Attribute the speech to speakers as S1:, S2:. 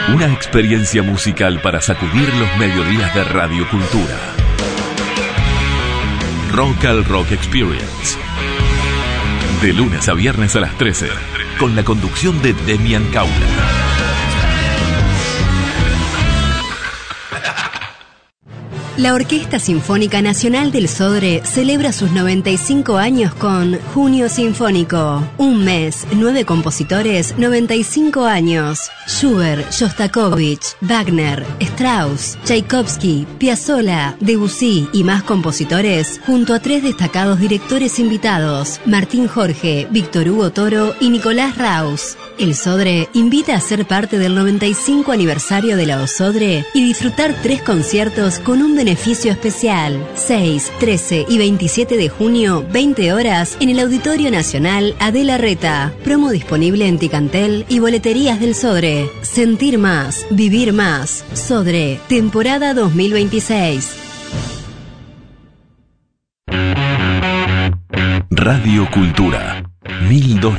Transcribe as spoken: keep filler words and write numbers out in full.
S1: Una experiencia musical para sacudir los mediodías de Radio Cultura. Rock al Rock Experience. De lunes a viernes a las trece, con la conducción de Demian Caula.
S2: La Orquesta Sinfónica Nacional del Sodre celebra sus noventa y cinco años con Junio Sinfónico. Un mes, nueve compositores, noventa y cinco años. Schubert, Shostakovich, Wagner, Strauss, Tchaikovsky, Piazzolla, Debussy y más compositores, junto a tres destacados directores invitados, Martín Jorge, Víctor Hugo Toro y Nicolás Raus. El Sodre invita a ser parte del noventa y cinco aniversario de la OSodre y disfrutar tres conciertos con un beneficio especial. seis, trece y veintisiete de junio, veinte horas, en el Auditorio Nacional Adela Reta. Promo disponible en Ticantel y boleterías del Sodre. Sentir más, vivir más. Sodre, temporada dos mil veintiséis.
S1: Radio Cultura, mil doscientos.